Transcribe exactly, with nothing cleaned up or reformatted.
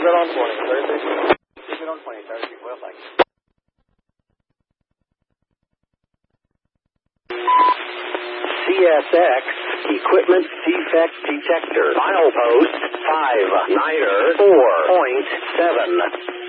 good on twenty, thirty-six. Good on twenty, thirty-six, well, thank you. C S X Equipment Defect Detector. Milepost five niner four point seven.